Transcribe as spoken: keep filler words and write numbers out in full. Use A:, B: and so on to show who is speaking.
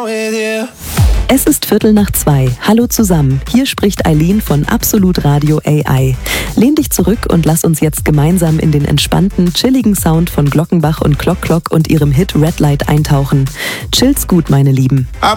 A: with you.
B: Es ist Viertel nach zwei. Hallo zusammen. Hier spricht Eileen von Absolut Radio A I. Lehn dich zurück und lass uns jetzt gemeinsam in den entspannten, chilligen Sound von Glockenbach und Clock Clock und ihrem Hit Red Light eintauchen. Chill's gut, meine Lieben.
A: I